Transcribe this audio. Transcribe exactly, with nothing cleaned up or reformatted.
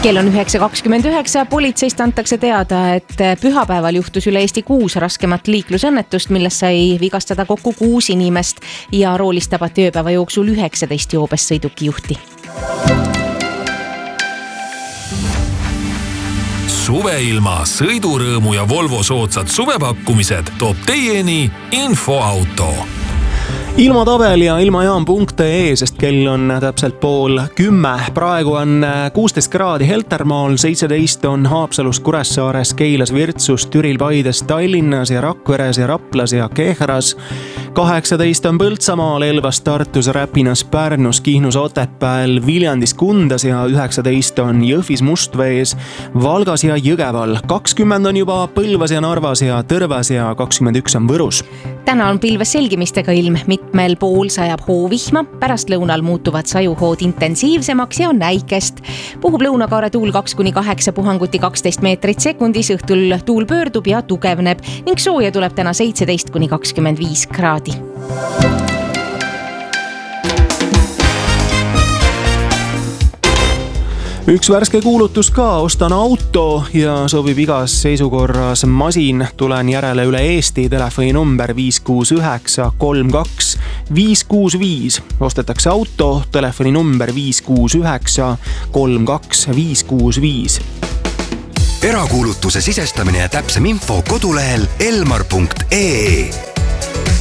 Kell on üheksa kakskümmend üheksa, politseist antakse teada, et pühapäeval juhtus üle Eesti kuus raskemat liiklusõnnetust, milles sai vigastada kokku kuus inimest ja roolist tabati ööpäeva jooksul üheksateist joobes sõidukijuhti. Suveilma, sõidurõõmu ja Volvo soodsad suvepakkumised toob teieni Infoauto. Ilmatabel ja ilmajaam punkt ee, sest kell on täpselt pool kümme. Praegu on kuusteist kraadi Heltermaal, seitseteist on Haapsalus, Kuressaares, Keilas, Virtsus, Türil, Paides, Tallinnas ja Rakveres ja Raplas ja Kehras. kaheksateist on Põltsamaal, Elvas, Tartus, Räpinas, Pärnus, Kihnus, Otepääl, Viljandis, Kundas ja üheksateist on Jõhvis, Mustvees, Valgas ja Jõgeval. kakskümmend on juba Põlvas ja Narvas ja Tõrvas ja kakskümmend üks on Võrus. Täna on pilves selgimistega ilm, mitmel pool sajab hoovihma, pärast lõunal muutuvad sajuhood intensiivsemaks ja on näikest. Puhub lõunakaare tuul kaks kuni kaheksa, puhanguti kaksteist meetrit sekundis, õhtul tuul pöördub ja tugevneb ning sooja tuleb täna seitseteist kuni kakskümmend viis kraadi. Üks värske kuulutus ka, ostan auto ja sobib igas seisukorras masin. Tulen järele üle Eesti, telefoni number viis kuus üheksa kolm kaks viis kuus viis. Ostetakse auto, telefoni number viis kuus üheksa kolm kaks viis kuus viis. Erakuulutuse sisestamine ja täpsem info kodulehel elmar punkt ee.